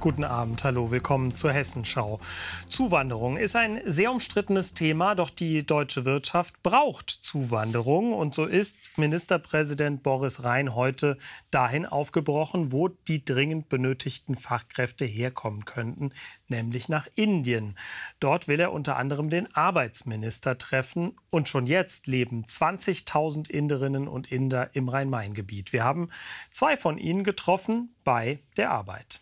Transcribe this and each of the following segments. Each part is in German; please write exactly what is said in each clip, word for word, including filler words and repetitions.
Guten Abend, hallo, willkommen zur Hessenschau. Zuwanderung ist ein sehr umstrittenes Thema, doch die deutsche Wirtschaft braucht Zuwanderung. Und so ist Ministerpräsident Boris Rhein heute dahin aufgebrochen, wo die dringend benötigten Fachkräfte herkommen könnten, nämlich nach Indien. Dort will er unter anderem den Arbeitsminister treffen. Und schon jetzt leben zwanzigtausend Inderinnen und Inder im Rhein-Main-Gebiet. Wir haben zwei von ihnen getroffen bei der Arbeit.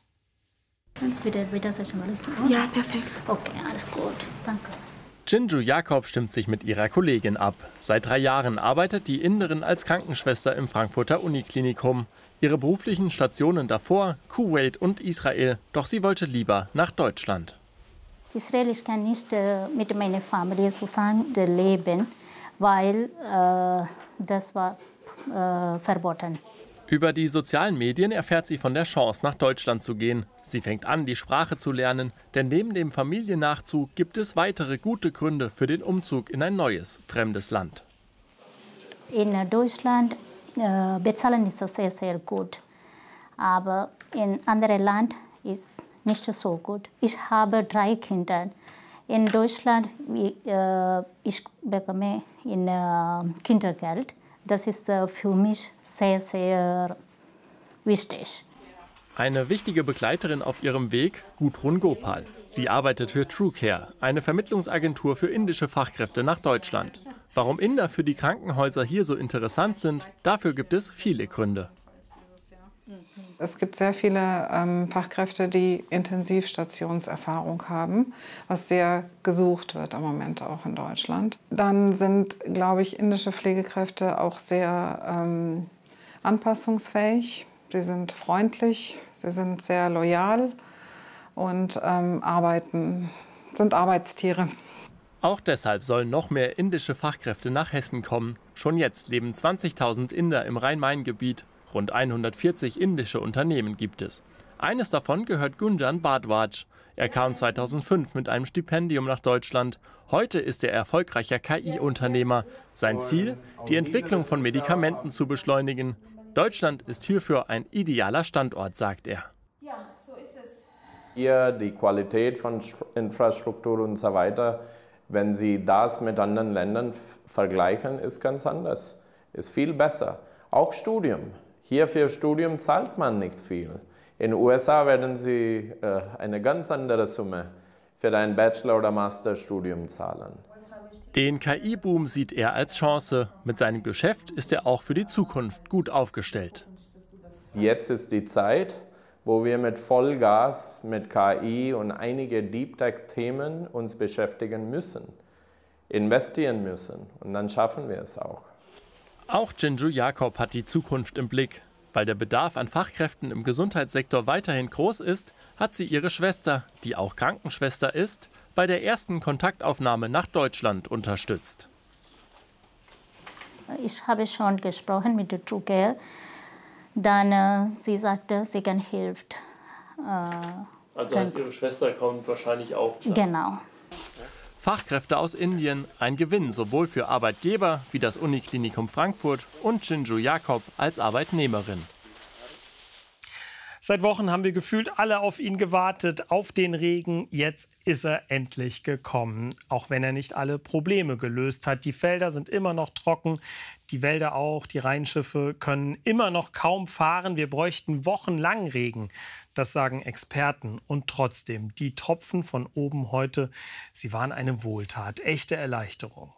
Ja, perfekt. Okay, alles gut. Danke. Jinju Jakob stimmt sich mit ihrer Kollegin ab. Seit drei Jahren arbeitet die Inderin als Krankenschwester im Frankfurter Uniklinikum. Ihre beruflichen Stationen davor, Kuwait und Israel. Doch sie wollte lieber nach Deutschland. Israel, ich kann nicht äh, mit meiner Familie zusammen leben, weil äh, das war äh, verboten. Über die sozialen Medien erfährt sie von der Chance, nach Deutschland zu gehen. Sie fängt an, die Sprache zu lernen, denn neben dem Familiennachzug gibt es weitere gute Gründe für den Umzug in ein neues, fremdes Land. In Deutschland äh, bezahlen ist sehr, sehr gut, aber in anderen Ländern ist nicht so gut. Ich habe drei Kinder. In Deutschland äh, ich bekomme in, äh, Kindergeld. Das ist für mich sehr, sehr wichtig. Eine wichtige Begleiterin auf ihrem Weg, Gudrun Gopal. Sie arbeitet für TrueCare, eine Vermittlungsagentur für indische Fachkräfte nach Deutschland. Warum Inder für die Krankenhäuser hier so interessant sind, dafür gibt es viele Gründe. Es gibt sehr viele ähm, Fachkräfte, die Intensivstationserfahrung haben, was sehr gesucht wird im Moment auch in Deutschland. Dann sind, glaube ich, indische Pflegekräfte auch sehr ähm, anpassungsfähig. Sie sind freundlich, sie sind sehr loyal und ähm, arbeiten, sind Arbeitstiere. Auch deshalb sollen noch mehr indische Fachkräfte nach Hessen kommen. Schon jetzt leben zwanzigtausend Inder im Rhein-Main-Gebiet. Rund hundertvierzig indische Unternehmen gibt es. Eines davon gehört Gunjan Bhardwaj. Er kam zweitausendfünf mit einem Stipendium nach Deutschland. Heute ist er erfolgreicher K I-Unternehmer. Sein Ziel, die Entwicklung von Medikamenten zu beschleunigen. Deutschland ist hierfür ein idealer Standort, sagt er. Ja, so ist es. Hier die Qualität von Infrastruktur und so weiter, wenn Sie das mit anderen Ländern vergleichen, ist ganz anders. Ist viel besser. Auch Studium. Hier für Studium zahlt man nicht viel. In den U S A werden Sie äh, eine ganz andere Summe für ein Bachelor- oder Masterstudium zahlen. Den K I-Boom sieht er als Chance. Mit seinem Geschäft ist er auch für die Zukunft gut aufgestellt. Jetzt ist die Zeit, wo wir mit Vollgas mit K I und einige Deep Tech-Themen uns beschäftigen müssen, investieren müssen. Und dann schaffen wir es auch. Auch Jinju Jakob hat die Zukunft im Blick. Weil der Bedarf an Fachkräften im Gesundheitssektor weiterhin groß ist, hat sie ihre Schwester, die auch Krankenschwester ist, bei der ersten Kontaktaufnahme nach Deutschland unterstützt. Ich habe schon gesprochen mit der TrueCare. Dann äh, sie sagte, sie kann helfen. Äh, also heißt, Ihre Schwester kommt wahrscheinlich auch klar. Genau. Fachkräfte aus Indien, ein Gewinn sowohl für Arbeitgeber wie das Uniklinikum Frankfurt und Jinju Jakob als Arbeitnehmerin. Seit Wochen haben wir gefühlt alle auf ihn gewartet, auf den Regen. Jetzt ist er endlich gekommen, auch wenn er nicht alle Probleme gelöst hat. Die Felder sind immer noch trocken, die Wälder auch, die Rheinschiffe können immer noch kaum fahren. Wir bräuchten wochenlang Regen, das sagen Experten. Und trotzdem, die Tropfen von oben heute, sie waren eine Wohltat, echte Erleichterung.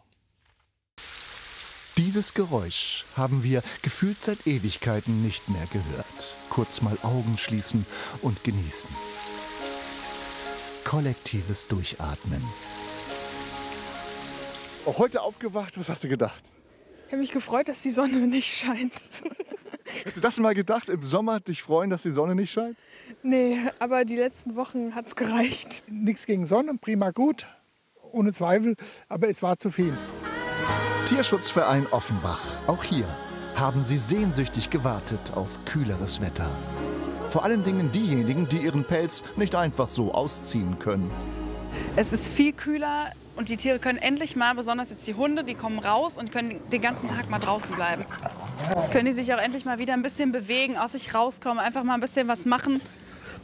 Dieses Geräusch haben wir gefühlt seit Ewigkeiten nicht mehr gehört. Kurz mal Augen schließen und genießen. Kollektives Durchatmen. Auch heute aufgewacht, was hast du gedacht? Ich habe mich gefreut, dass die Sonne nicht scheint. Hättest du das mal gedacht, im Sommer dich freuen, dass die Sonne nicht scheint? Nee, aber die letzten Wochen hat es gereicht. Nichts gegen Sonne, prima gut, ohne Zweifel, aber es war zu viel. Tierschutzverein Offenbach. Auch hier haben sie sehnsüchtig gewartet auf kühleres Wetter. Vor allen Dingen diejenigen, die ihren Pelz nicht einfach so ausziehen können. Es ist viel kühler und die Tiere können endlich mal, besonders jetzt die Hunde, die kommen raus und können den ganzen Tag mal draußen bleiben. Jetzt können die sich auch endlich mal wieder ein bisschen bewegen, aus sich rauskommen, einfach mal ein bisschen was machen.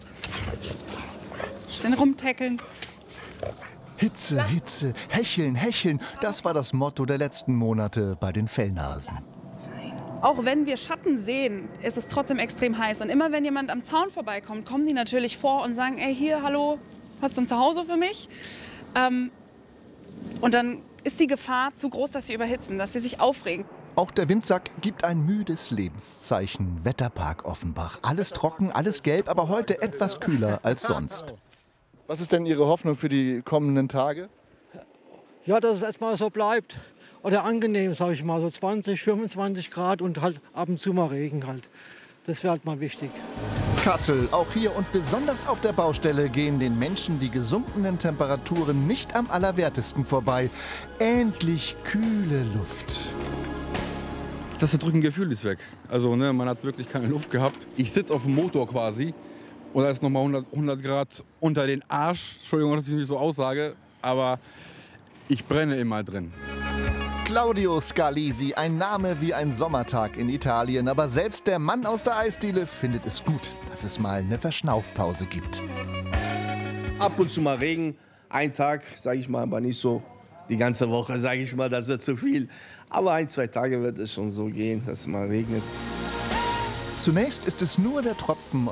Bisschen rumtackeln. Hitze, Hitze, hecheln, hecheln. Das war das Motto der letzten Monate bei den Fellnasen. Auch wenn wir Schatten sehen, ist es trotzdem extrem heiß. Und immer wenn jemand am Zaun vorbeikommt, kommen die natürlich vor und sagen, ey, hier, hallo, hast du ein Zuhause für mich? Ähm, und dann ist die Gefahr zu groß, dass sie überhitzen, dass sie sich aufregen. Auch der Windsack gibt ein müdes Lebenszeichen. Wetterpark Offenbach. Alles trocken, alles gelb, aber heute etwas kühler als sonst. Was ist denn Ihre Hoffnung für die kommenden Tage? Ja, dass es erstmal so bleibt. Oder angenehm, sage ich mal, so zwanzig, fünfundzwanzig Grad und halt ab und zu mal Regen halt. Das wäre halt mal wichtig. Kassel, auch hier und besonders auf der Baustelle gehen den Menschen die gesunkenen Temperaturen nicht am allerwertesten vorbei. Endlich kühle Luft. Das drückende Gefühl ist weg. Also ne, man hat wirklich keine Luft gehabt. Ich sitze auf dem Motor quasi und da ist nochmal hundert, hundert Grad unter den Arsch. Entschuldigung, dass ich mich so aussage, aber ich brenne immer drin. Claudio Scalisi, ein Name wie ein Sommertag in Italien. Aber selbst der Mann aus der Eisdiele findet es gut, dass es mal eine Verschnaufpause gibt. Ab und zu mal Regen, ein Tag, sage ich mal, aber nicht so die ganze Woche, sage ich mal, das wird zu viel. Aber ein, zwei Tage wird es schon so gehen, dass es mal regnet. Zunächst ist es nur der Tropfen